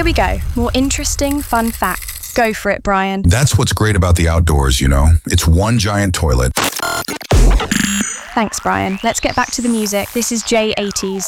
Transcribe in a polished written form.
Here we go. More interesting, fun facts. Go for it, Brian. That's what's great about the outdoors, you know. It's one giant toilet. Thanks, Brian. Let's get back to the music. This is J80s.